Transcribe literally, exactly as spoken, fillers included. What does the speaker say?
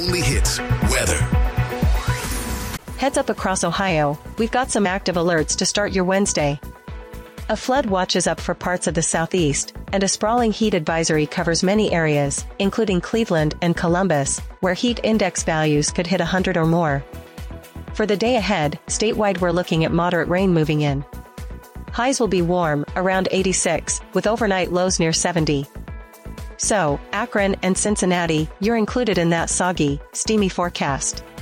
only hits weather. Heads up across Ohio, we've got some active alerts to start your Wednesday. A flood watch is up for parts of the southeast, and a sprawling heat advisory covers many areas, including Cleveland and Columbus, where heat index values could hit one hundred or more. For the day ahead, statewide we're looking at moderate rain moving in. Highs will be warm, around eighty-six, with overnight lows near seventy. So, Akron and Cincinnati, you're included in that soggy, steamy forecast.